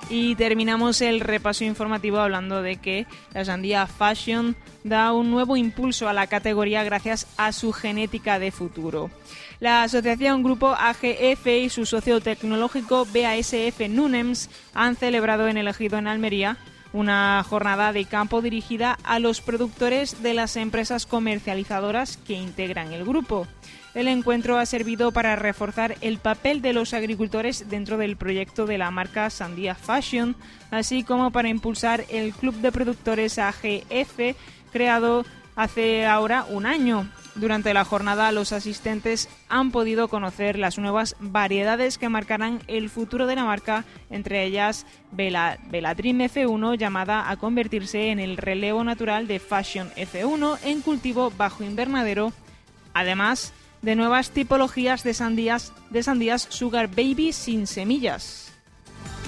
Y terminamos el repaso informativo hablando de que la sandía Fashion da un nuevo impulso a la categoría gracias a su genética de futuro. La asociación Grupo AGF y su socio tecnológico BASF Nunems han celebrado en el Ejido en Almería una jornada de campo dirigida a los productores de las empresas comercializadoras que integran el grupo. El encuentro ha servido para reforzar el papel de los agricultores dentro del proyecto de la marca Sandía Fashion, así como para impulsar el Club de Productores AGF, creado hace ahora un año. Durante la jornada, los asistentes han podido conocer las nuevas variedades que marcarán el futuro de la marca, entre ellas Veladrim F1, llamada a convertirse en el relevo natural de Fashion F1 en cultivo bajo invernadero, además de nuevas tipologías de sandías Sugar Baby sin semillas.